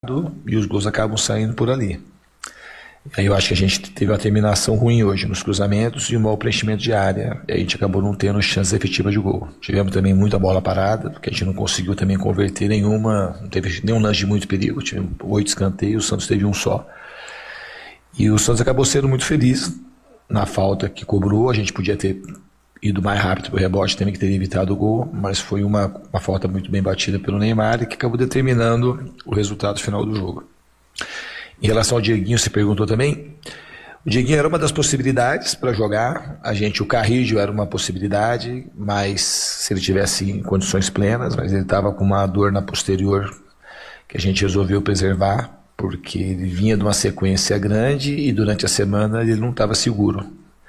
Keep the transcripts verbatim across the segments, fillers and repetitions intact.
lado e os gols acabam saindo por ali. Aí eu acho que a gente teve uma terminação ruim hoje nos cruzamentos e um mau preenchimento de área. E a gente acabou não tendo chances efetivas de gol. Tivemos também muita bola parada, porque a gente não conseguiu também converter nenhuma, não teve nenhum lance de muito perigo. Tivemos oito escanteios, o Santos teve um só. E o Santos acabou sendo muito feliz na falta que cobrou. A gente podia ter ido mais rápido para o rebote, também que teria evitado o gol, mas foi uma, uma falta muito bem batida pelo Neymar e que acabou determinando o resultado final do jogo. Em relação ao Dieguinho, você perguntou também. O Dieguinho era uma das possibilidades para jogar. A gente, o Carrillo era uma possibilidade, mas se ele tivesse em condições plenas, mas ele estava com uma dor na posterior que a gente resolveu preservar, porque ele vinha de uma sequência grande e durante a semana ele não estava seguro.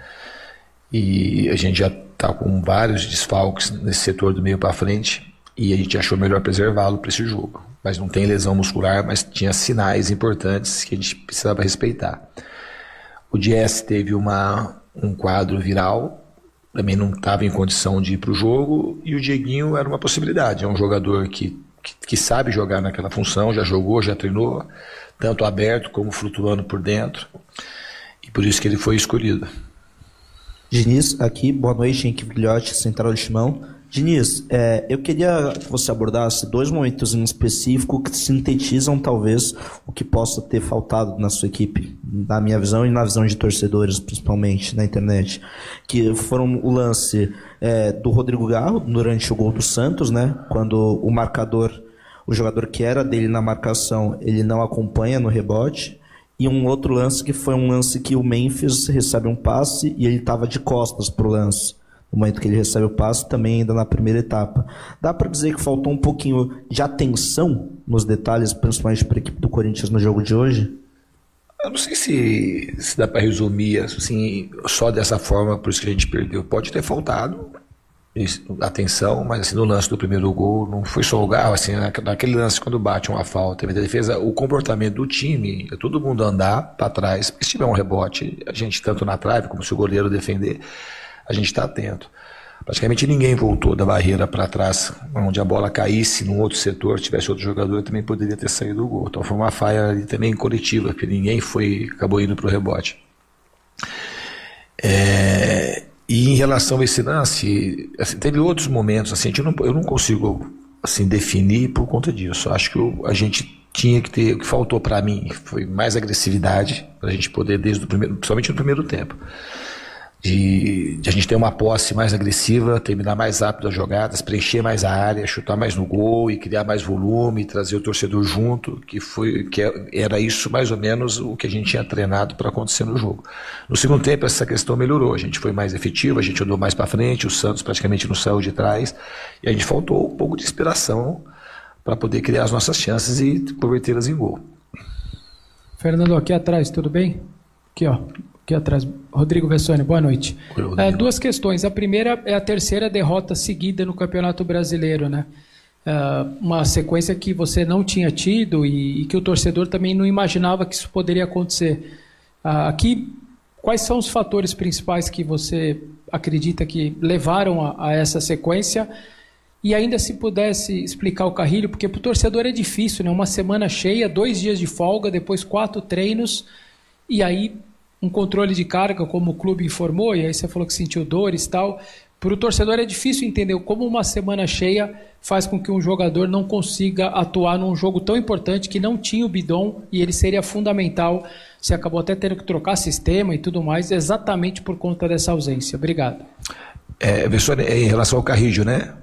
E a gente já está com vários desfalques nesse setor do meio para frente e a gente achou melhor preservá-lo para esse jogo. Mas não tem lesão muscular, mas tinha sinais importantes que a gente precisava respeitar. O Dias teve uma, um quadro viral, também não estava em condição de ir para o jogo, e o Dieguinho era uma possibilidade. É um jogador que, que, que sabe jogar naquela função, já jogou, já treinou, tanto aberto como flutuando por dentro, e por isso que ele foi escolhido. Diniz, aqui, boa noite, Henrique Brilhote, Central de Timão. Diniz, é, eu queria que você abordasse dois momentos em específico que sintetizam talvez o que possa ter faltado na sua equipe, na minha visão e na visão de torcedores, principalmente na internet, que foram o lance é, do Rodrigo Garro durante o gol do Santos, né, quando o marcador, o jogador que era dele na marcação, ele não acompanha no rebote, e um outro lance que foi um lance que o Memphis recebe um passe e ele estava de costas pro lance. No momento que ele recebe o passe, também ainda na primeira etapa. Dá para dizer que faltou um pouquinho de atenção nos detalhes, principalmente para a equipe do Corinthians no jogo de hoje? Eu não sei se, se dá para resumir assim, só dessa forma, por isso que a gente perdeu. Pode ter faltado isso, atenção, mas assim, no lance do primeiro gol, não foi só o Garro, assim, naquele lance quando bate uma falta, a defesa, o comportamento do time, é todo mundo andar para trás, porque se tiver um rebote, a gente tanto na trave como se o goleiro defender, a gente está atento. Praticamente ninguém voltou da barreira para trás, onde a bola caísse num outro setor, tivesse outro jogador, também poderia ter saído o gol. Então foi uma falha ali também coletiva, porque ninguém foi, acabou indo para o rebote. É, e em relação a esse lance, assim, teve outros momentos, assim, eu, não, eu não consigo assim, definir por conta disso. Acho que eu, a gente tinha que ter, o que faltou para mim foi mais agressividade, para a gente poder, desde o primeiro, principalmente no primeiro tempo. De, de a gente ter uma posse mais agressiva, terminar mais rápido as jogadas, preencher mais a área, chutar mais no gol e criar mais volume, trazer o torcedor junto, que, foi, que era isso mais ou menos o que a gente tinha treinado para acontecer no jogo. No segundo tempo essa questão melhorou, a gente foi mais efetivo, a gente andou mais para frente, o Santos praticamente não saiu de trás e a gente faltou um pouco de inspiração para poder criar as nossas chances e convertê-las em gol. Fernando, aqui atrás, tudo bem? Aqui, ó. Aqui atrás, Rodrigo Vessone, boa noite. Oi, é, duas questões. A primeira é a terceira derrota seguida no Campeonato Brasileiro, né? É, uma sequência que você não tinha tido e, e que o torcedor também não imaginava que isso poderia acontecer. Ah, aqui, quais são os fatores principais que você acredita que levaram a, a essa sequência? E ainda se pudesse explicar o Carrillo, porque para o torcedor é difícil, né? Uma semana cheia, dois dias de folga, depois quatro treinos, e aí um controle de carga, como o clube informou, e aí você falou que sentiu dores e tal. Para o torcedor é difícil entender como uma semana cheia faz com que um jogador não consiga atuar num jogo tão importante que não tinha o Bidon e ele seria fundamental. Você acabou até tendo que trocar sistema e tudo mais, exatamente por conta dessa ausência. Obrigado. É, em relação ao Carrillo, né?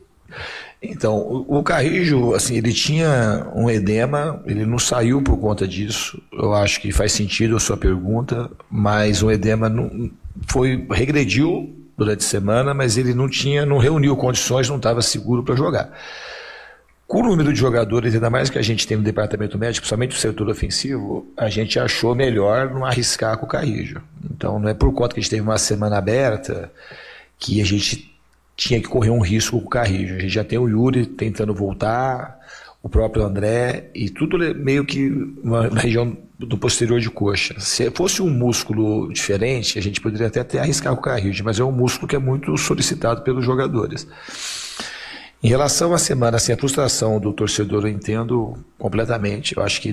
Então, o, o Carrillo, assim, ele tinha um edema, ele não saiu por conta disso, eu acho que faz sentido a sua pergunta, mas o edema não, foi, regrediu durante a semana, mas ele não tinha, não reuniu condições, não estava seguro para jogar. Com o número de jogadores, ainda mais que a gente tem no departamento médico, principalmente o setor ofensivo, a gente achou melhor não arriscar com o Carrillo. Então, não é por conta que a gente teve uma semana aberta que a gente tinha que correr um risco com o Carrillo. A gente já tem o Yuri tentando voltar, o próprio André, e tudo meio que na região do posterior de coxa. Se fosse um músculo diferente, a gente poderia até, até arriscar com o Carrillo, mas é um músculo que é muito solicitado pelos jogadores. Em relação à semana, assim, a frustração do torcedor eu entendo completamente. Eu acho que